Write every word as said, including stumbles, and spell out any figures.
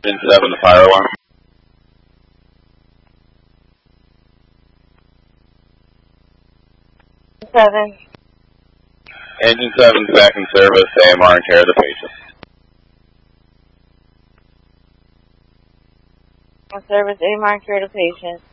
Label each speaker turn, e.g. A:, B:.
A: Engine seven, the fire alarm.
B: Seven.
A: Engine seven's back in service, A M R in care of the patient.
B: On service, A M R in care of the patient.